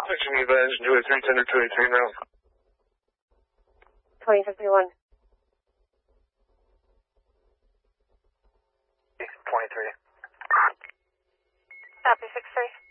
Officer Geneva, engine 2 at 10-10-23 now. 2051. 23. Copy, 6-3.